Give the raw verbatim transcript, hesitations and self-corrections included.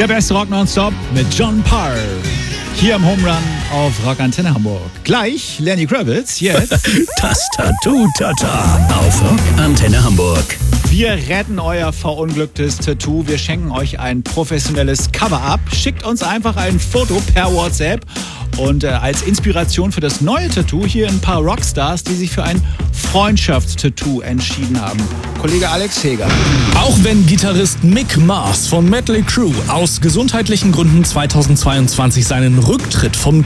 Der beste Rock nonstop mit John Parr. Hier am Home Run auf Rock Antenne Hamburg. Gleich Lenny Kravitz, jetzt das Tattoo-Tata auf Rock Antenne Hamburg. Wir retten euer verunglücktes Tattoo. Wir schenken euch ein professionelles Cover-Up. Schickt uns einfach ein Foto per WhatsApp. Und äh, als Inspiration für das neue Tattoo hier ein paar Rockstars, die sich für ein Freundschaftstattoo entschieden haben. Kollege Alex Heger. Auch wenn Gitarrist Mick Mars von Mötley Crüe aus gesundheitlichen Gründen zweitausendzweiundzwanzig seinen Rücktritt vom